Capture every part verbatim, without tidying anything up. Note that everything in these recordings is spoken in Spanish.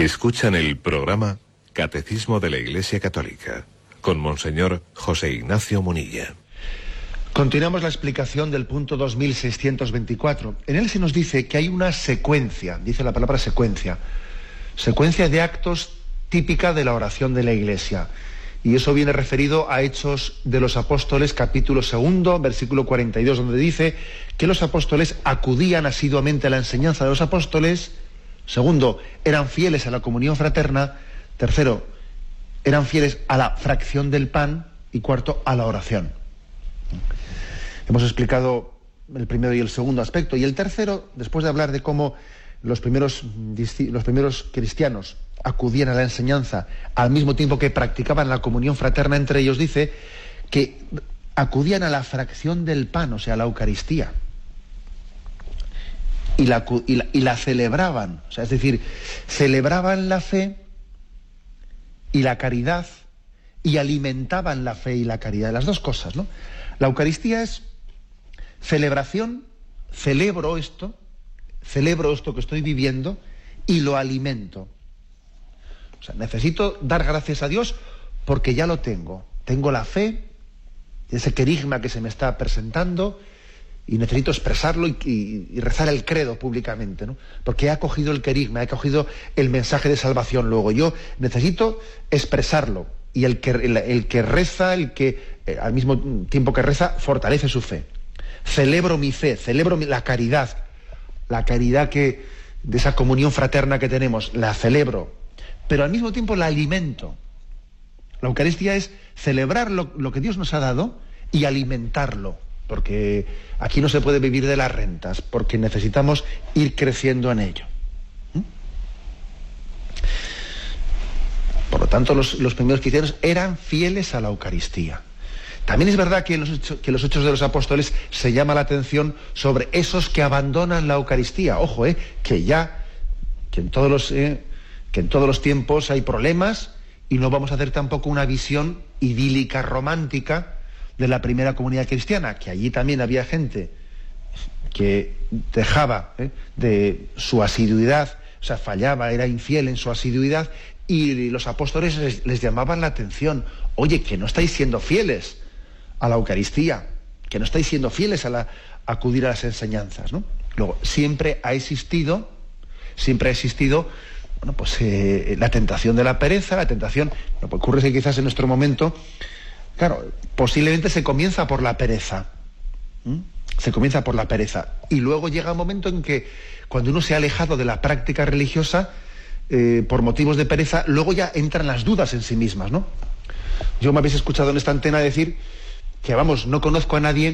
Escuchan el programa Catecismo de la Iglesia Católica con Monseñor José Ignacio Munilla. Continuamos la explicación del punto dos mil seiscientos veinticuatro. En él se nos dice que hay una secuencia, dice la palabra secuencia, secuencia de actos típica de la oración de la Iglesia. Y eso viene referido a Hechos de los Apóstoles, capítulo segundo, versículo cuarenta y dos, donde dice que los apóstoles acudían asiduamente a la enseñanza de los apóstoles. Segundo, eran fieles a la comunión fraterna. Tercero, eran fieles a la fracción del pan. Y cuarto, a la oración. Hemos explicado el primero y el segundo aspecto. Y el tercero, después de hablar de cómo los primeros, los primeros cristianos acudían a la enseñanza al mismo tiempo que practicaban la comunión fraterna entre ellos, dice que acudían a la fracción del pan, o sea, a la Eucaristía. Y la, y, la, y la celebraban, o sea, es decir, celebraban la fe y la caridad y alimentaban la fe y la caridad, las dos cosas, ¿no? La Eucaristía es celebración, celebro esto, celebro esto que estoy viviendo y lo alimento. O sea, necesito dar gracias a Dios porque ya lo tengo. Tengo la fe, ese querigma que se me está presentando, y necesito expresarlo y, y, y rezar el credo públicamente, ¿no? Porque he acogido el querigma, he acogido el mensaje de salvación. Luego yo necesito expresarlo. Y el que, el, el que reza, el que eh, al mismo tiempo que reza, fortalece su fe. Celebro mi fe, celebro mi, la caridad, la caridad que, de esa comunión fraterna que tenemos, la celebro. Pero al mismo tiempo la alimento. La Eucaristía es celebrar lo, lo que Dios nos ha dado y alimentarlo, porque aquí no se puede vivir de las rentas, porque necesitamos ir creciendo en ello. ¿Mm? Por lo tanto, los, los primeros cristianos eran fieles a la Eucaristía. También es verdad que en los, hechos, que en los Hechos de los Apóstoles se llama la atención sobre esos que abandonan la Eucaristía. Ojo, eh, que ya, que en todos los... Eh, que en todos los tiempos hay problemas y no vamos a hacer tampoco una visión idílica, romántica de la primera comunidad cristiana, que allí también había gente que dejaba ¿eh? de su asiduidad, o sea, fallaba, era infiel en su asiduidad, y los apóstoles les, les llamaban la atención: oye, que no estáis siendo fieles a la Eucaristía, que no estáis siendo fieles a, la, a acudir a las enseñanzas, ¿no? Luego, siempre ha existido, siempre ha existido Bueno, pues eh, la tentación de la pereza, la tentación, lo que ocurre es que quizás en nuestro momento, claro, posiblemente se comienza por la pereza, ¿Mm? se comienza por la pereza, y luego llega un momento en que cuando uno se ha alejado de la práctica religiosa, eh, por motivos de pereza, luego ya entran las dudas en sí mismas, ¿no? Yo me habéis escuchado en esta antena decir que, vamos, no conozco a nadie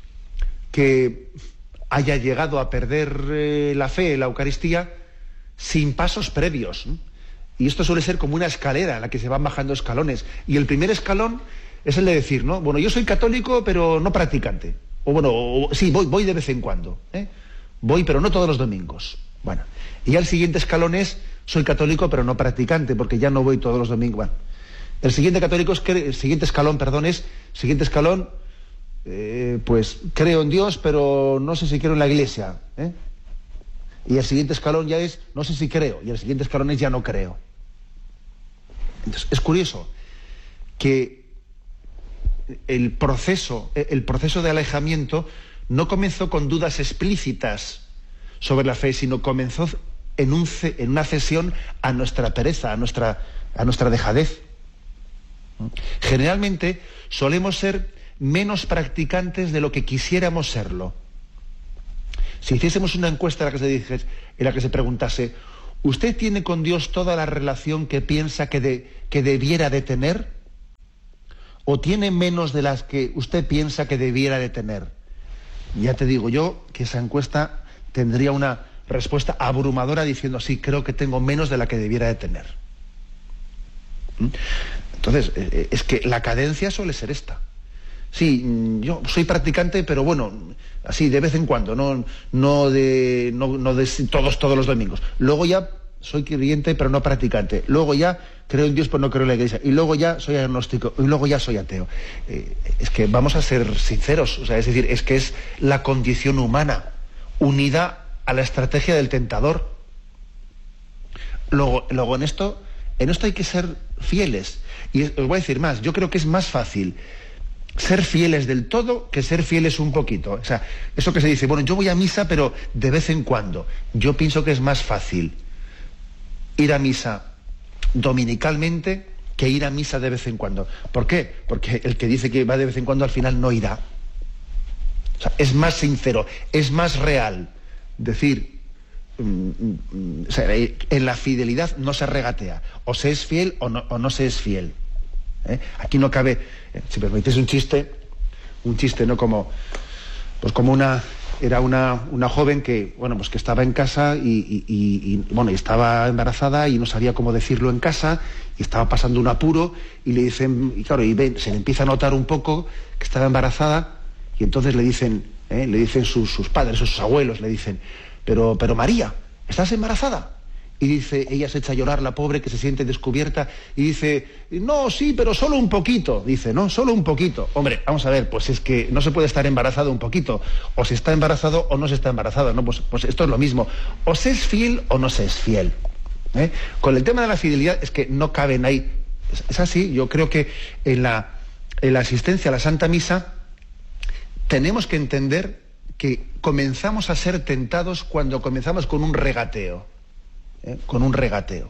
que haya llegado a perder eh, la fe en la Eucaristía sin pasos previos. Y esto suele ser como una escalera en la que se van bajando escalones. Y el primer escalón es el de decir, ¿no? Bueno, yo soy católico, pero no practicante. O bueno, o, sí, voy, voy de vez en cuando. ¿eh? Voy, pero no todos los domingos. Bueno, y ya el siguiente escalón es, soy católico, pero no practicante, porque ya no voy todos los domingos. Bueno, el siguiente católico es que, el siguiente escalón, perdón, es, siguiente escalón, eh, pues creo en Dios, pero no sé si creo en la Iglesia, ¿eh? Y el siguiente escalón ya es, no sé si creo, y el siguiente escalón es, ya no creo. Entonces, es curioso que el proceso, el proceso de alejamiento no comenzó con dudas explícitas sobre la fe, sino comenzó en, un, en una cesión a nuestra pereza, a nuestra, a nuestra dejadez. Generalmente solemos ser menos practicantes de lo que quisiéramos serlo. Si hiciésemos una encuesta en la que se dijese, en la que se preguntase, ¿usted tiene con Dios toda la relación que piensa que, de, que debiera de tener? ¿O tiene menos de las que usted piensa que debiera de tener? Ya te digo yo que esa encuesta tendría una respuesta abrumadora diciendo, sí, creo que tengo menos de la que debiera de tener. Entonces, es que la cadencia suele ser esta. Sí, yo soy practicante, pero bueno, así de vez en cuando, no, no de, no, no de todos, todos los domingos. Luego ya soy creyente, pero no practicante. Luego ya creo en Dios, pero no creo en la Iglesia. Y luego ya soy agnóstico. Y luego ya soy ateo. Eh, es que vamos a ser sinceros, o sea, es decir, es que es la condición humana unida a la estrategia del tentador. Luego, luego en esto, en esto hay que ser fieles. Y os voy a decir más, yo creo que es más fácil ser fieles del todo que ser fieles un poquito. O sea, eso que se dice, bueno, yo voy a misa, pero de vez en cuando. Yo pienso que es más fácil ir a misa dominicalmente que ir a misa de vez en cuando. ¿Por qué? Porque el que dice que va de vez en cuando al final no irá. O sea, es más sincero, es más real decir, mm, mm, o sea, en la fidelidad no se regatea. O se es fiel o no, o no se es fiel. ¿Eh? Aquí no cabe, eh, si me permitís un chiste, un chiste, ¿no? Como, pues como una, era una, una joven que, bueno, pues que estaba en casa y, y, y, y bueno, y estaba embarazada y no sabía cómo decirlo en casa y estaba pasando un apuro y le dicen, y claro, y ven, se le empieza a notar un poco que estaba embarazada y entonces le dicen, ¿eh? le dicen sus, sus padres o sus abuelos, le dicen, pero, pero María, ¿estás embarazada? Y dice, ella se echa a llorar, la pobre, que se siente descubierta, y dice, no, sí, pero solo un poquito. Dice, no, solo un poquito. Hombre, vamos a ver, pues es que no se puede estar embarazado un poquito. O se está embarazado o no se está embarazado, ¿no? Pues, pues esto es lo mismo. O se es fiel o no se es fiel. ¿Eh? Con el tema de la fidelidad es que no caben ahí. Es, es así, yo creo que en la, en la asistencia a la Santa Misa tenemos que entender que comenzamos a ser tentados cuando comenzamos con un regateo. ¿Eh? Con un regateo.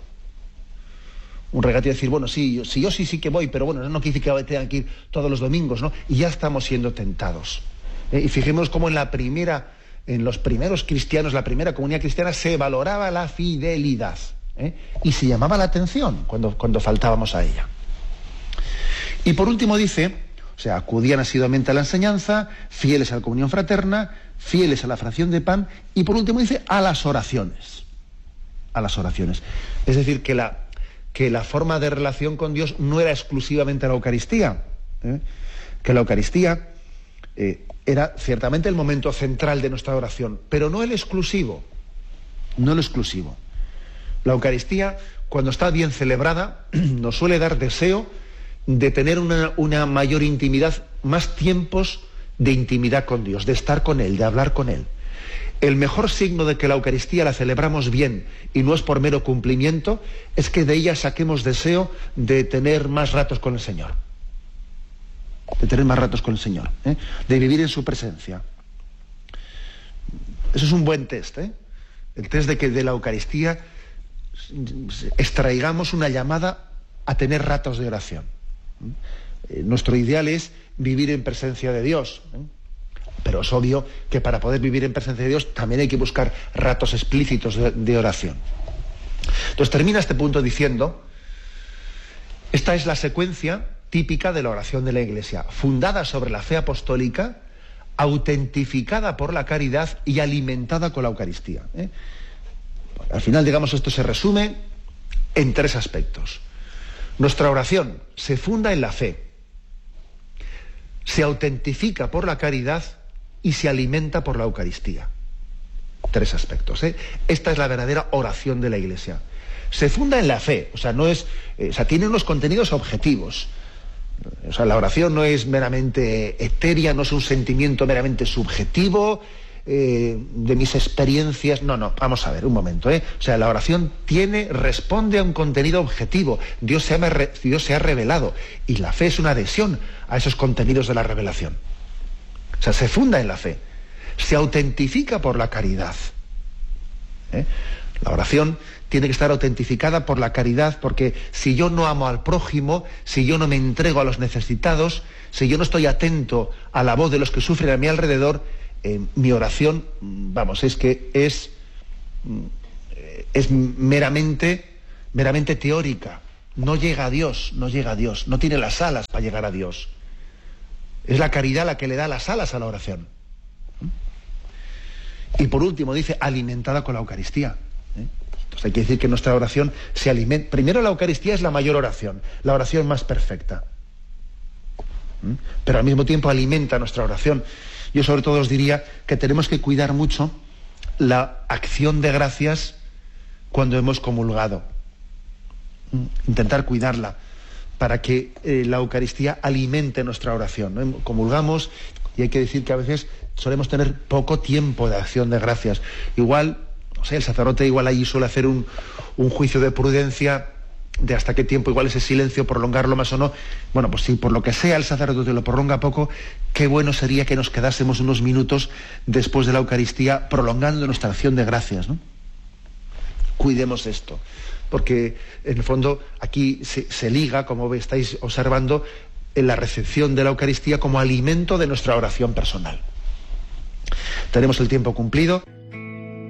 Un regateo de decir, bueno, sí, yo, sí, yo sí, sí que voy, pero bueno, no quiere decir que tengan que ir todos los domingos, ¿no? Y ya estamos siendo tentados. ¿Eh? Y fijémonos cómo en la primera, en los primeros cristianos, la primera comunidad cristiana, se valoraba la fidelidad. ¿Eh? Y se llamaba la atención cuando, cuando faltábamos a ella. Y por último dice, o sea, acudían asiduamente a la enseñanza, fieles a la comunión fraterna, fieles a la fracción de pan, y por último dice, a las oraciones. A las oraciones. Es decir, que la, que la forma de relación con Dios no era exclusivamente la Eucaristía, ¿eh? Que la Eucaristía eh, era ciertamente el momento central de nuestra oración, pero no el exclusivo, no el exclusivo. La Eucaristía, cuando está bien celebrada, nos suele dar deseo de tener una, una mayor intimidad, más tiempos de intimidad con Dios, de estar con Él, de hablar con Él. El mejor signo de que la Eucaristía la celebramos bien y no es por mero cumplimiento, es que de ella saquemos deseo de tener más ratos con el Señor. De tener más ratos con el Señor, ¿eh? De vivir en su presencia. Eso es un buen test, ¿eh? El test de que de la Eucaristía extraigamos una llamada a tener ratos de oración. ¿Eh? Nuestro ideal es vivir en presencia de Dios, ¿eh? Pero es obvio que para poder vivir en presencia de Dios también hay que buscar ratos explícitos de, de oración. Entonces termina este punto diciendo, esta es la secuencia típica de la oración de la Iglesia, fundada sobre la fe apostólica, autentificada por la caridad y alimentada con la Eucaristía. ¿Eh? Al final, digamos, esto se resume en tres aspectos. Nuestra oración se funda en la fe, se autentifica por la caridad y se alimenta por la Eucaristía. Tres aspectos, ¿eh? Esta es la verdadera oración de la Iglesia. Se funda en la fe, o sea, no es, eh, o sea, tiene unos contenidos objetivos. O sea, la oración no es meramente etérea, no es un sentimiento meramente subjetivo, eh, de mis experiencias. No, no, vamos a ver, un momento, ¿eh? O sea, la oración tiene, responde a un contenido objetivo. Dios se ha, Dios se ha revelado, y la fe es una adhesión a esos contenidos de la revelación. O sea, se funda en la fe, se autentifica por la caridad. ¿Eh? La oración tiene que estar autentificada por la caridad, porque si yo no amo al prójimo, si yo no me entrego a los necesitados, si yo no estoy atento a la voz de los que sufren a mi alrededor, eh, mi oración, vamos, es que es, es meramente, meramente teórica. No llega a Dios, no llega a Dios, no tiene las alas para llegar a Dios. Es la caridad la que le da las alas a la oración. Y por último dice, alimentada con la Eucaristía. ¿Eh? Entonces hay que decir que nuestra oración se alimenta. Primero, la Eucaristía es la mayor oración, la oración más perfecta. ¿Mm? Pero al mismo tiempo alimenta nuestra oración. Yo sobre todo os diría que tenemos que cuidar mucho la acción de gracias cuando hemos comulgado. ¿Mm? Intentar cuidarla para que eh, la Eucaristía alimente nuestra oración, ¿no? Comulgamos y hay que decir que a veces solemos tener poco tiempo de acción de gracias. Igual, sé, el sacerdote igual ahí suele hacer un, un juicio de prudencia de hasta qué tiempo igual ese silencio, prolongarlo más o no. Bueno, pues si por lo que sea el sacerdote lo prolonga poco, qué bueno sería que nos quedásemos unos minutos después de la Eucaristía prolongando nuestra acción de gracias, ¿no? Cuidemos esto, porque en el fondo aquí se, se liga, como estáis observando, en la recepción de la Eucaristía como alimento de nuestra oración personal. Tenemos el tiempo cumplido.